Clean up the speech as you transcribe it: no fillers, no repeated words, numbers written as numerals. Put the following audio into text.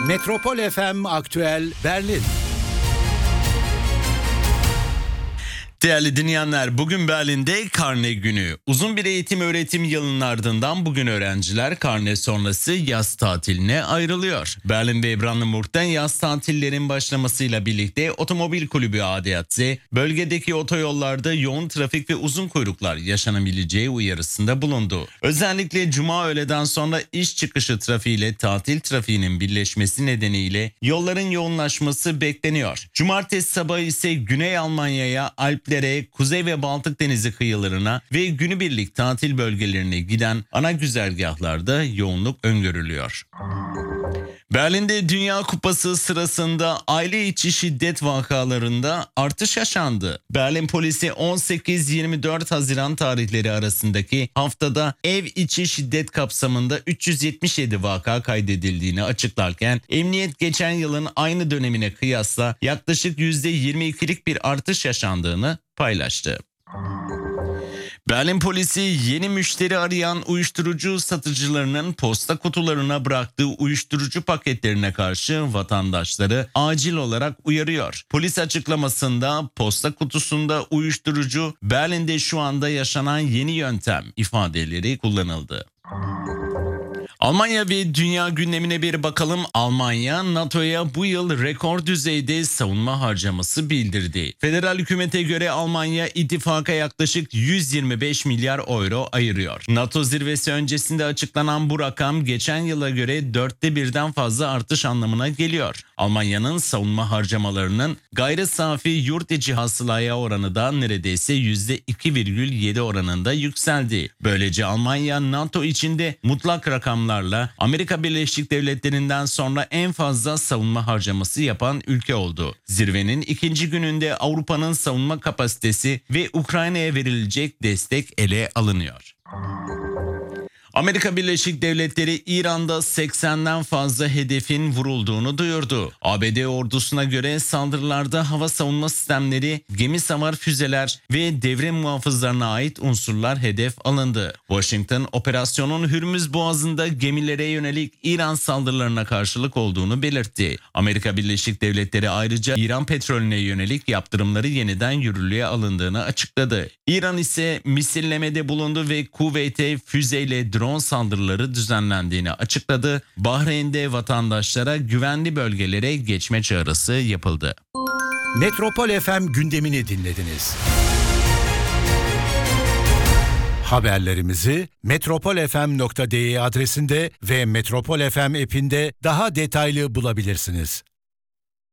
Metropol FM Aktüel Berlin. Değerli dinleyenler, bugün Berlin'de karne günü. Uzun bir eğitim öğretim yılının ardından bugün öğrenciler karne sonrası yaz tatiline ayrılıyor. Berlin ve Brandenburg'da yaz tatillerin başlamasıyla birlikte Otomobil Kulübü ADAC, bölgedeki otoyollarda yoğun trafik ve uzun kuyruklar yaşanabileceği uyarısında bulundu. Özellikle cuma öğleden sonra iş çıkışı trafiğiyle tatil trafiğinin birleşmesi nedeniyle yolların yoğunlaşması bekleniyor. Cumartesi sabahı ise Güney Almanya'ya, Alplere, Kuzey ve Baltık Denizi kıyılarına ve günübirlik tatil bölgelerine giden ana güzergahlarda yoğunluk öngörülüyor. Berlin'de Dünya Kupası sırasında aile içi şiddet vakalarında artış yaşandı. Berlin polisi 18-24 Haziran tarihleri arasındaki haftada ev içi şiddet kapsamında 377 vaka kaydedildiğini açıklarken emniyet geçen yılın aynı dönemine kıyasla yaklaşık %22'lik bir artış yaşandığını paylaştı. Berlin polisi yeni müşteri arayan uyuşturucu satıcılarının posta kutularına bıraktığı uyuşturucu paketlerine karşı vatandaşları acil olarak uyarıyor. Polis açıklamasında posta kutusunda uyuşturucu Berlin'de şu anda yaşanan yeni yöntem ifadeleri kullanıldı. Almanya ve dünya gündemine bir bakalım. Almanya, NATO'ya bu yıl rekor düzeyde savunma harcaması bildirdi. Federal hükümete göre Almanya ittifaka yaklaşık 125 milyar euro ayırıyor. NATO zirvesi öncesinde açıklanan bu rakam geçen yıla göre 1/4'ten fazla artış anlamına geliyor. Almanya'nın savunma harcamalarının gayri safi yurt içi hasılaya oranı da neredeyse %2,7 oranında yükseldi. Böylece Almanya, NATO içinde mutlak rakamlarla Amerika Birleşik Devletleri'nden sonra en fazla savunma harcaması yapan ülke oldu. Zirvenin ikinci gününde Avrupa'nın savunma kapasitesi ve Ukrayna'ya verilecek destek ele alınıyor. Amerika Birleşik Devletleri İran'da 80'den fazla hedefin vurulduğunu duyurdu. ABD ordusuna göre saldırılarda hava savunma sistemleri, gemi savar füzeler ve devre muhafızlarına ait unsurlar hedef alındı. Washington, operasyonun Hürmüz Boğazı'nda gemilere yönelik İran saldırılarına karşılık olduğunu belirtti. Amerika Birleşik Devletleri ayrıca İran petrolüne yönelik yaptırımları yeniden yürürlüğe alındığını açıkladı. İran ise misillemede bulundu ve Kuveyt'e füzeyle drone saldırıları düzenlendiğini açıkladı. Bahreyn'de vatandaşlara güvenli bölgelere geçme çağrısı yapıldı. Metropol FM gündemini dinlediniz. Haberlerimizi metropolfm.de adresinde ve Metropol FM app'inde daha detaylı bulabilirsiniz.